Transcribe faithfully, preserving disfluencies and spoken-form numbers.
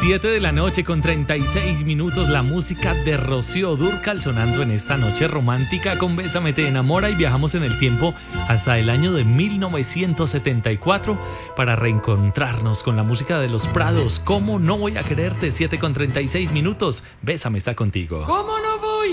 siete de la noche con treinta y seis minutos, la música de Rocío Dúrcal sonando en esta noche romántica con Bésame te enamora, y viajamos en el tiempo hasta el año de mil novecientos setenta y cuatro para reencontrarnos con la música de Los Prados. ¿Cómo no voy a quererte? siete con treinta y seis minutos, Bésame está contigo. ¿Cómo no?